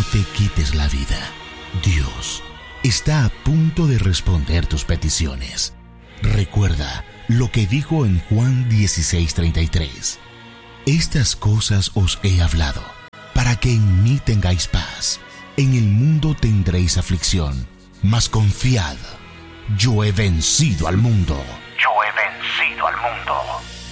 te quites la vida. Dios está a punto de responder tus peticiones. Recuerda lo que dijo en Juan 16:33. Estas cosas os he hablado, para que en mí tengáis paz. En el mundo tendréis aflicción, mas confiad, yo he vencido al mundo. Yo he vencido al mundo.